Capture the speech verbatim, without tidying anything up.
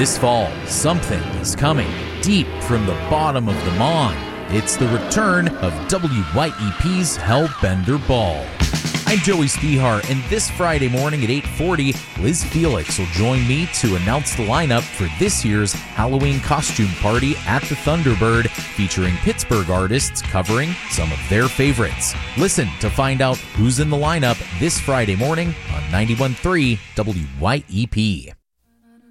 This fall, something is coming deep from the bottom of the Mon. It's the return of W Y E P's Hellbender Ball. I'm Joey Spihar, and this Friday morning at eight forty, Liz Felix will join me to announce the lineup for this year's Halloween costume party at the Thunderbird, featuring Pittsburgh artists covering some of their favorites. Listen to find out who's in the lineup this Friday morning on ninety-one point three W Y E P.